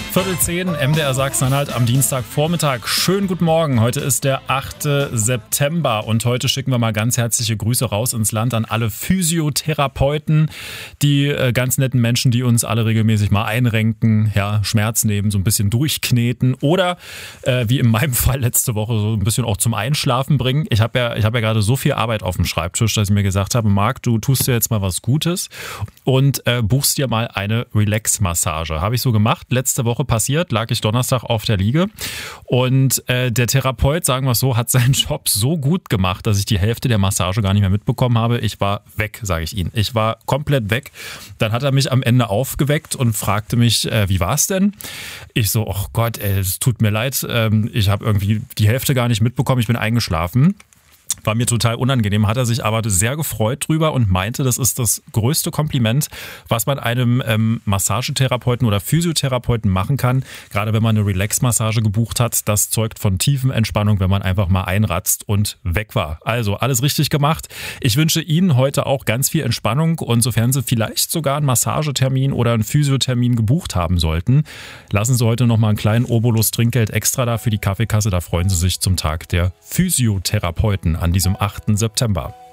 9:45, MDR Sachsen-Anhalt am Dienstagvormittag. Schönen guten Morgen. Heute ist der 8. September und heute schicken wir mal ganz herzliche Grüße raus ins Land an alle Physiotherapeuten, die ganz netten Menschen, die uns alle regelmäßig mal einrenken, ja, Schmerz nehmen, so ein bisschen durchkneten oder wie in meinem Fall letzte Woche so ein bisschen auch zum Einschlafen bringen. Ich habe ja gerade so viel Arbeit auf dem Schreibtisch, dass ich mir gesagt habe, Marc, du tust dir jetzt mal was Gutes und buchst dir mal eine Relax-Massage. Habe ich so gemacht. Letzte Woche passiert, lag ich Donnerstag auf der Liege und der Therapeut, sagen wir es so, hat seinen Job so gut gemacht, dass ich die Hälfte der Massage gar nicht mehr mitbekommen habe. Ich war weg, sage ich Ihnen. Ich war komplett weg. Dann hat er mich am Ende aufgeweckt und fragte mich, wie war es denn? Ich so, oh Gott, es tut mir leid, ich habe irgendwie die Hälfte gar nicht mitbekommen, ich bin eingeschlafen. War mir total unangenehm, hat er sich aber sehr gefreut drüber und meinte, das ist das größte Kompliment, was man einem Massagetherapeuten oder Physiotherapeuten machen kann. Gerade wenn man eine Relax-Massage gebucht hat, das zeugt von tiefen Entspannung, wenn man einfach mal einratzt und weg war. Also alles richtig gemacht. Ich wünsche Ihnen heute auch ganz viel Entspannung und sofern Sie vielleicht sogar einen Massagetermin oder einen Physiothermin gebucht haben sollten, lassen Sie heute nochmal einen kleinen Obolus Trinkgeld extra da für die Kaffeekasse. Da freuen Sie sich zum Tag der Physiotherapeuten an diesem 8. September.